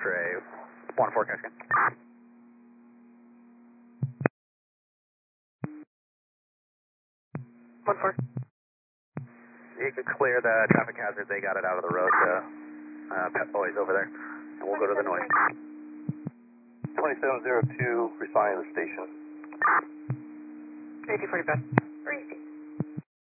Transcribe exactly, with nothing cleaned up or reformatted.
X-ray. one four, can I scan? one four. You can clear the traffic hazard. They got it out of the road to uh, Pep Boys over there. And we'll go to the noise. twenty-seven oh two, responding to the station. eighty forty, bed.